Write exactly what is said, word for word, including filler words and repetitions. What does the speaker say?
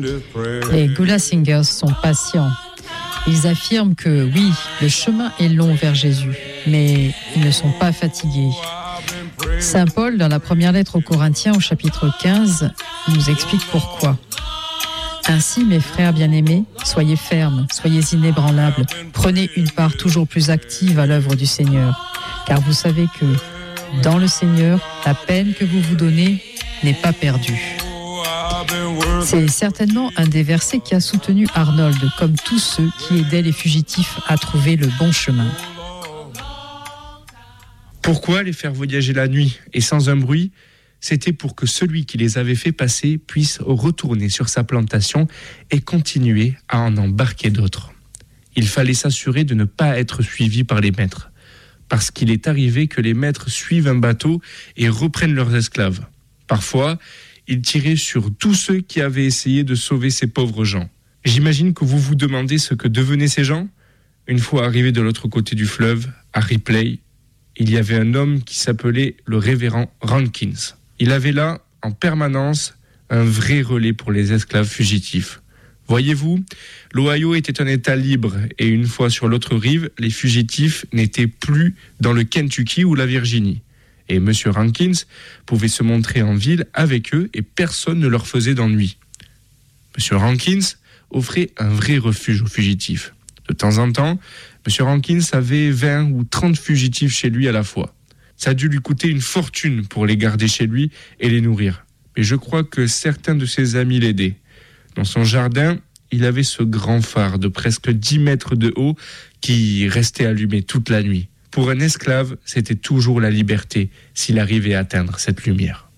Les Gula Singers sont patients. Ils affirment que oui, le chemin est long vers Jésus, mais ils ne sont pas fatigués. Saint Paul, dans la première lettre aux Corinthiens au chapitre quinze, nous explique pourquoi. Ainsi, mes frères bien-aimés, soyez fermes, soyez inébranlables, prenez une part toujours plus active à l'œuvre du Seigneur, car vous savez que, dans le Seigneur, la peine que vous vous donnez n'est pas perdue. C'est certainement un des versets qui a soutenu Arnold, comme tous ceux qui aidaient les fugitifs à trouver le bon chemin. Pourquoi les faire voyager la nuit et sans un bruit ? C'était pour que celui qui les avait fait passer puisse retourner sur sa plantation et continuer à en embarquer d'autres. Il fallait s'assurer de ne pas être suivi par les maîtres, parce qu'il est arrivé que les maîtres suivent un bateau et reprennent leurs esclaves. Parfois, ils tiraient sur tous ceux qui avaient essayé de sauver ces pauvres gens. J'imagine que vous vous demandez ce que devenaient ces gens. Une fois arrivés de l'autre côté du fleuve, à Ripley, il y avait un homme qui s'appelait le révérend Rankins. Il avait là, en permanence, un vrai relais pour les esclaves fugitifs. Voyez-vous, l'Ohio était un État libre et une fois sur l'autre rive, les fugitifs n'étaient plus dans le Kentucky ou la Virginie. Et M. Rankins pouvait se montrer en ville avec eux et personne ne leur faisait d'ennui. M. Rankins offrait un vrai refuge aux fugitifs. De temps en temps, M. Rankins avait vingt ou trente fugitifs chez lui à la fois. Ça a dû lui coûter une fortune pour les garder chez lui et les nourrir. Mais je crois que certains de ses amis l'aidaient. Dans son jardin, il avait ce grand phare de presque dix mètres de haut qui restait allumé toute la nuit. Pour un esclave, c'était toujours la liberté s'il arrivait à atteindre cette lumière.